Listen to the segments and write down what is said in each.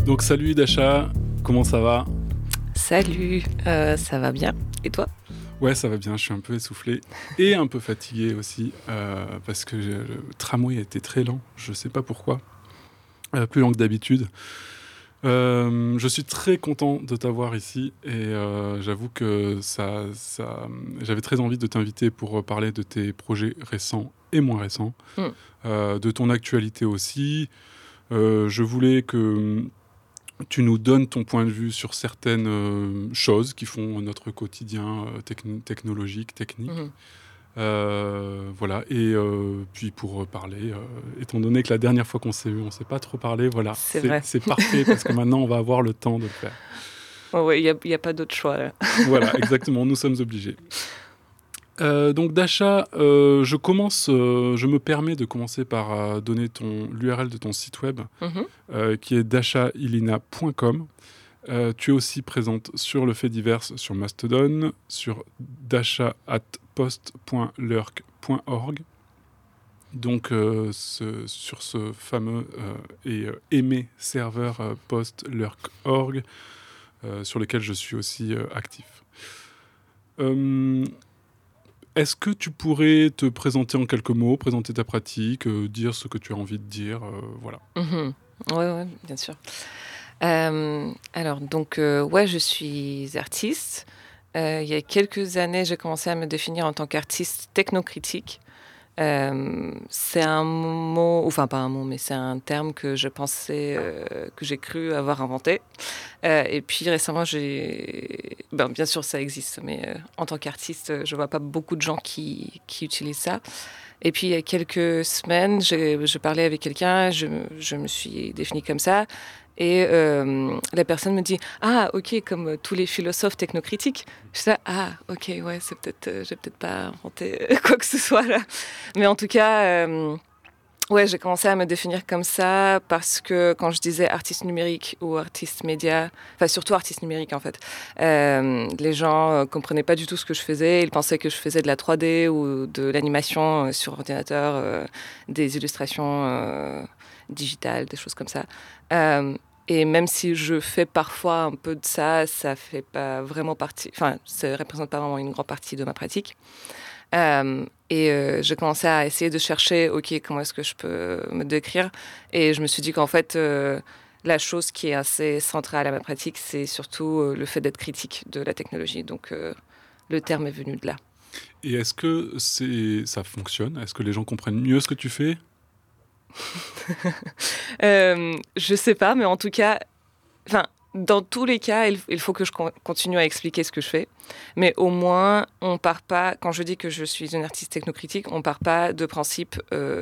Donc salut Dasha, comment ça va ? Salut, ça va bien. Et toi ? Ouais, ça va bien, je suis un peu essoufflé et un peu fatigué aussi, parce que le tramway a été très lent, je sais pas pourquoi, plus lent que d'habitude. Je suis très content de t'avoir ici et j'avoue que j'avais très envie de t'inviter pour parler de tes projets récents et moins récents, de ton actualité aussi. Je voulais que tu nous donnes ton point de vue sur certaines choses qui font notre quotidien technologique, technique. Voilà, et puis pour parler, étant donné que la dernière fois qu'on s'est vu, on ne s'est pas trop parlé, voilà, C'est vrai. c'est parfait parce que maintenant on va avoir le temps de le faire. Ouais, il n'y a pas d'autre choix. Là. Voilà, exactement, nous sommes obligés. Donc Dasha, je me permets de commencer par donner l'URL de ton site web, qui est dashailina.com. Tu es aussi présente sur le fait divers sur Mastodon, sur dasha@post.lurk.org. Donc sur ce fameux et aimé serveur post.lurk.org, sur lequel je suis aussi actif. Est-ce que tu pourrais te présenter en quelques mots, présenter ta pratique, dire ce que tu as envie de dire, voilà. Ouais, bien sûr. Alors, donc, ouais, je suis artiste. Il y a quelques années, j'ai commencé à me définir en tant qu'artiste technocritique. C'est un mot, enfin pas un mot, mais c'est un terme que je pensais, que j'ai cru avoir inventé. Et puis récemment, bien sûr, ça existe, mais en tant qu'artiste, je vois pas beaucoup de gens qui utilisent ça. Et puis il y a quelques semaines, je parlais avec quelqu'un, je me suis définie comme ça. Et la personne me dit « Ah, ok, comme tous les philosophes technocritiques. » Je dis « Ah, ok, ouais, j'ai peut-être pas inventé quoi que ce soit là. » Mais en tout cas, ouais, j'ai commencé à me définir comme ça parce que quand je disais artiste numérique ou artiste média, enfin surtout artiste numérique en fait, les gens comprenaient pas du tout ce que je faisais. Ils pensaient que je faisais de la 3D ou de l'animation sur ordinateur, des illustrations digitales, des choses comme ça. Et même si je fais parfois un peu de ça, ça fait pas vraiment partie, enfin, ça représente pas vraiment une grande partie de ma pratique. J'ai commencé à essayer de chercher, ok, comment est-ce que je peux me décrire. Et je me suis dit qu'en fait, la chose qui est assez centrale à ma pratique, c'est surtout le fait d'être critique de la technologie. Donc, le terme est venu de là. Et est-ce que ça fonctionne ? Est-ce que les gens comprennent mieux ce que tu fais ? Je sais pas, mais en tout cas, dans tous les cas, il faut que je continue à expliquer ce que je fais. Mais au moins, on part pas, quand je dis que je suis une artiste technocritique, on part pas de principe,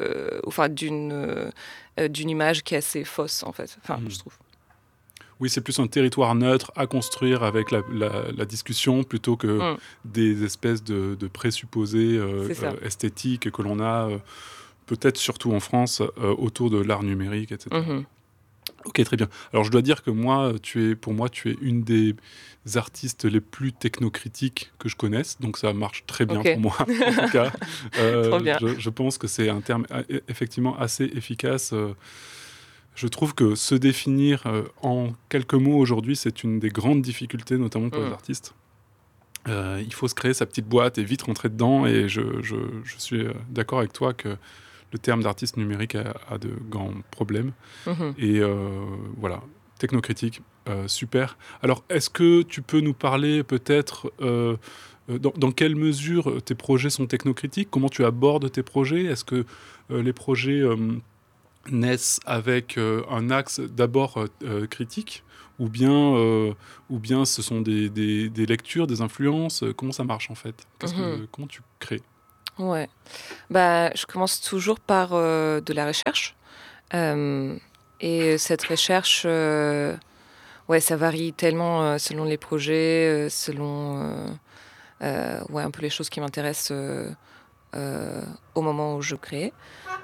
d'une image qui est assez fausse, en fait. Je trouve. Oui, c'est plus un territoire neutre à construire avec la discussion plutôt que des espèces de présupposés esthétiques que l'on a, peut-être surtout en France, autour de l'art numérique, etc. Ok, très bien. Alors, je dois dire que pour moi, tu es une des artistes les plus technocritiques que je connaisse, donc ça marche très bien pour moi, en tout cas. Trop bien. Je pense que c'est un terme effectivement assez efficace. Je trouve que se définir en quelques mots aujourd'hui, c'est une des grandes difficultés, notamment pour les artistes. Il faut se créer sa petite boîte et vite rentrer dedans, et je suis d'accord avec toi que le terme d'artiste numérique a de grands problèmes. Et voilà, technocritique, super. Alors, est-ce que tu peux nous parler peut-être dans quelle mesure tes projets sont technocritiques ? Comment tu abordes tes projets ? Est-ce que les projets naissent avec un axe d'abord critique, ou bien ce sont des lectures, des influences ? Comment ça marche en fait ? Comment tu crées ? Ouais. Je commence toujours par de la recherche. Et cette recherche, ça varie tellement selon les projets, selon un peu les choses qui m'intéressent au moment où je crée.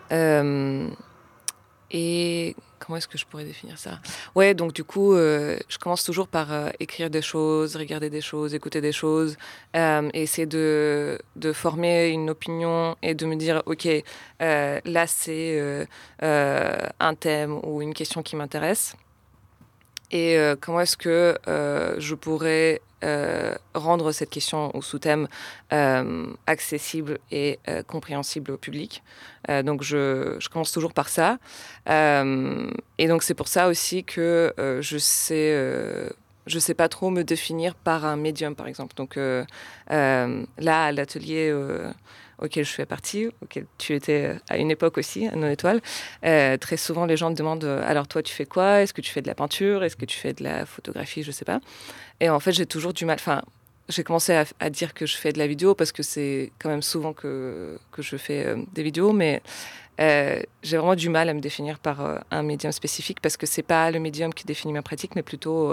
Et comment est-ce que je pourrais définir ça ? Ouais, donc du coup, je commence toujours par écrire des choses, regarder des choses, écouter des choses, et essayer de former une opinion et de me dire, ok, là c'est un thème ou une question qui m'intéresse. et comment est-ce que je pourrais rendre cette question ou sous-thème accessible et compréhensible au public. Donc je commence toujours par ça. Et donc c'est pour ça aussi que je sais pas trop me définir par un médium, par exemple. Donc là, à l'atelier auquel je fais partie, auquel tu étais à une époque aussi, à Non-Étoile, très souvent les gens me demandent alors toi tu fais quoi? Est-ce que tu fais de la peinture? Est-ce que tu fais de la photographie? Je sais pas. Et en fait j'ai toujours du mal. Enfin, j'ai commencé à dire que je fais de la vidéo parce que c'est quand même souvent que je fais des vidéos, mais j'ai vraiment du mal à me définir par un médium spécifique parce que c'est pas le médium qui définit ma pratique, mais plutôt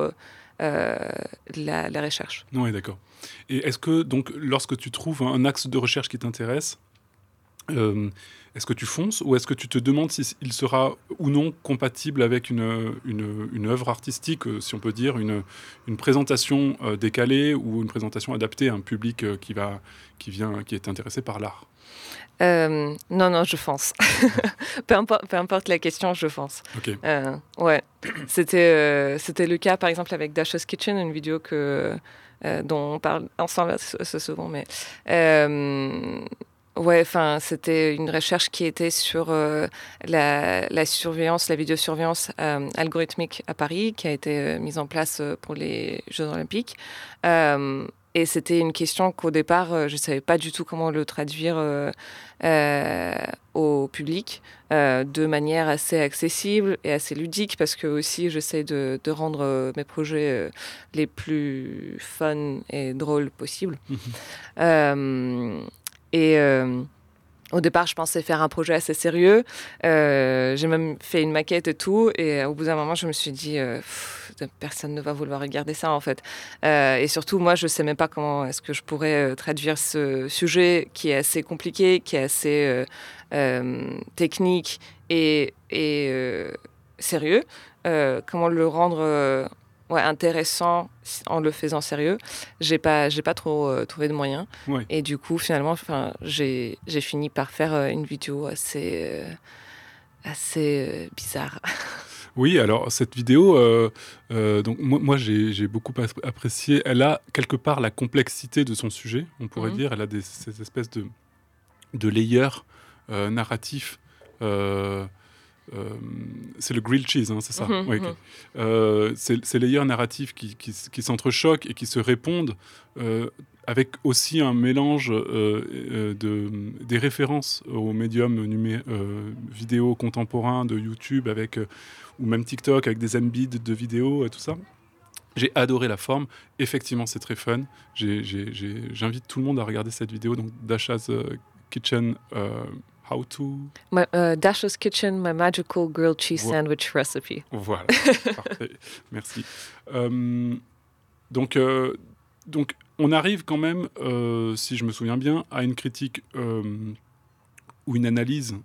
la recherche. Oui, d'accord. Et est-ce que, donc, lorsque tu trouves un axe de recherche qui t'intéresse, est-ce que tu fonces ou est-ce que tu te demandes s'il sera ou non compatible avec une œuvre artistique, si on peut dire, une présentation décalée ou une présentation adaptée à un public qui est intéressé par l'art? Non, je fonce. peu importe la question, je fonce. Ok. Ouais, c'était le cas par exemple avec Dasha's Kitchen, une vidéo dont on parle ensemble assez souvent, mais ouais, enfin c'était une recherche qui était sur la surveillance, la vidéosurveillance algorithmique à Paris, qui a été mise en place pour les Jeux Olympiques. Et c'était une question qu'au départ, je ne savais pas du tout comment le traduire au public de manière assez accessible et assez ludique, parce que aussi j'essaie de rendre mes projets les plus fun et drôles possibles. Et au départ, je pensais faire un projet assez sérieux. J'ai même fait une maquette et tout. Et au bout d'un moment, je me suis dit, personne ne va vouloir regarder ça, en fait. Et surtout, moi, je ne sais même pas comment est-ce que je pourrais traduire ce sujet qui est assez compliqué, qui est assez technique et sérieux. Comment le rendre intéressant en le faisant sérieux. J'ai pas trop trouvé de moyens. Ouais. Et du coup, finalement, j'ai fini par faire une vidéo assez bizarre. Oui, alors cette vidéo, donc moi j'ai beaucoup apprécié. Elle a quelque part la complexité de son sujet, on pourrait dire. Elle a ces espèces de layers narratifs. C'est le grilled cheese, hein, c'est ça. Ouais, okay. Ces layers narratifs qui s'entrechoquent et qui se répondent avec aussi un mélange des références aux médiums vidéo contemporains de YouTube ou même TikTok avec des embeds de vidéos et tout ça. J'ai adoré la forme. Effectivement, c'est très fun. J'invite tout le monde à regarder cette vidéo. Donc, Dasha's Kitchen... How to... Dasha's Kitchen, my magical grilled cheese sandwich recipe. Voilà, parfait, merci. Donc, on arrive quand même, si je me souviens bien, à une critique ou une analyse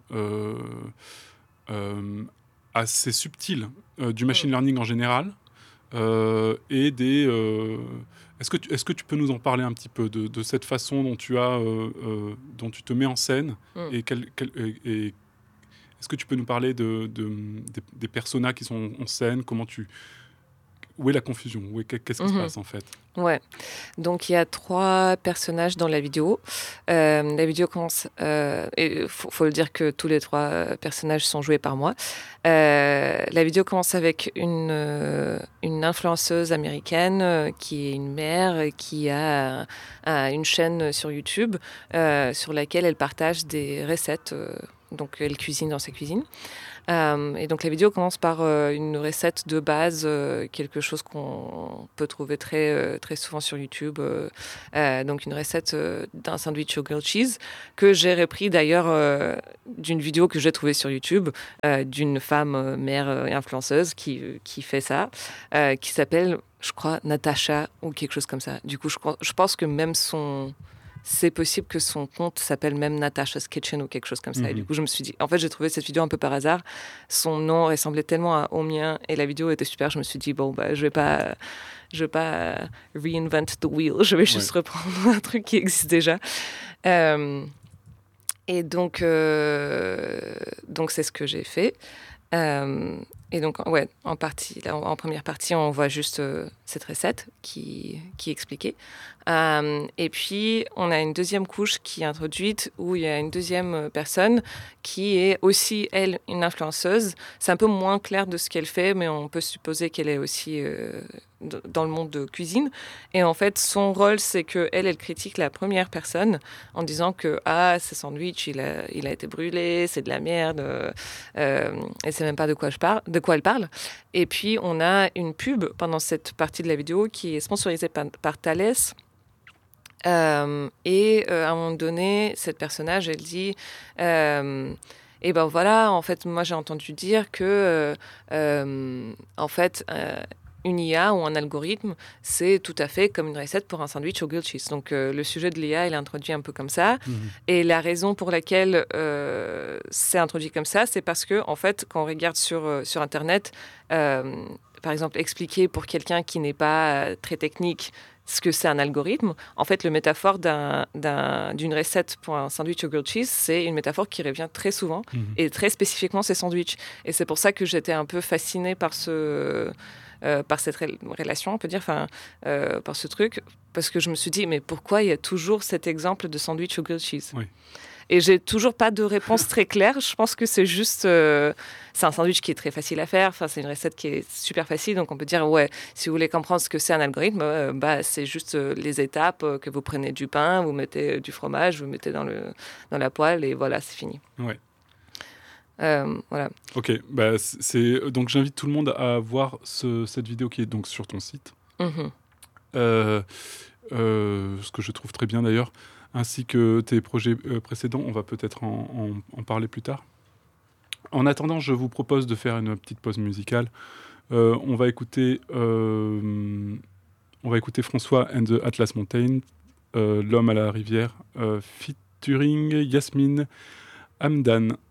assez subtile du machine learning en général et des... Est-ce que tu peux nous en parler un petit peu de cette façon dont dont tu te mets en scène et est-ce que tu peux nous parler des personas qui sont en scène, où est la confusion, qu'est-ce qui se passe en fait? Ouais, donc il y a 3 personnages dans la vidéo. La vidéo commence, et faut le dire que tous les 3 personnages sont joués par moi. La vidéo commence avec une influenceuse américaine qui est une mère qui a une chaîne sur YouTube sur laquelle elle partage des recettes. Donc elle cuisine dans sa cuisine. Et donc la vidéo commence par une recette de base, quelque chose qu'on peut trouver très souvent sur YouTube. Donc une recette d'un sandwich au grilled cheese que j'ai repris d'ailleurs d'une vidéo que j'ai trouvée sur YouTube d'une femme mère et influenceuse qui fait ça, qui s'appelle, je crois, Natacha ou quelque chose comme ça. Du coup, je pense que même c'est possible que son compte s'appelle même Natasha's Kitchen ou quelque chose comme ça. Et du coup, je me suis dit... En fait, j'ai trouvé cette vidéo un peu par hasard. Son nom ressemblait tellement au mien et la vidéo était super. Je me suis dit, bon, je vais pas reinvent the wheel. Je vais juste reprendre un truc qui existe déjà. Et donc c'est ce que j'ai fait. Et donc, ouais, en première partie, on voit juste cette recette qui est expliquée. Et puis, on a une deuxième couche qui est introduite où il y a une deuxième personne qui est aussi, elle, une influenceuse. C'est un peu moins clair de ce qu'elle fait, mais on peut supposer qu'elle est aussi dans le monde de cuisine. Et en fait, son rôle, c'est qu'elle critique la première personne en disant que ce sandwich, il a été brûlé, c'est de la merde, elle sait même pas de quoi elle parle. Et puis, on a une pub pendant cette partie de la vidéo qui est sponsorisée par Thales. À un moment donné, cette personnage, elle dit et ben voilà, en fait, moi j'ai entendu dire que en fait, une IA ou un algorithme, c'est tout à fait comme une recette pour un sandwich au grilled cheese. Donc le sujet de l'IA, il est introduit un peu comme ça. Et la raison pour laquelle c'est introduit comme ça, c'est parce que en fait, quand on regarde sur Internet, par exemple, expliquer pour quelqu'un qui n'est pas très technique ce que c'est un algorithme. En fait, le métaphore d'une recette pour un sandwich au grilled cheese, c'est une métaphore qui revient très souvent et très spécifiquement ces sandwichs. Et c'est pour ça que j'étais un peu fascinée par cette relation, on peut dire, par ce truc, parce que je me suis dit, mais pourquoi il y a toujours cet exemple de sandwich au grilled cheese ? Oui. Et j'ai toujours pas de réponse très claire. Je pense que c'est juste... c'est un sandwich qui est très facile à faire. Enfin, c'est une recette qui est super facile. Donc, on peut dire, ouais, si vous voulez comprendre ce que c'est un algorithme, c'est juste les étapes que vous prenez du pain, vous mettez du fromage, vous mettez dans la poêle et voilà, c'est fini. Ouais. Voilà. Ok, donc j'invite tout le monde à voir cette vidéo qui est donc sur ton site. Ce que je trouve très bien d'ailleurs, ainsi que tes projets précédents. On va peut-être en parler plus tard. En attendant, je vous propose de faire une petite pause musicale. On va écouter François and the Atlas Mountain, L'homme à la rivière, featuring Yasmine Hamdan.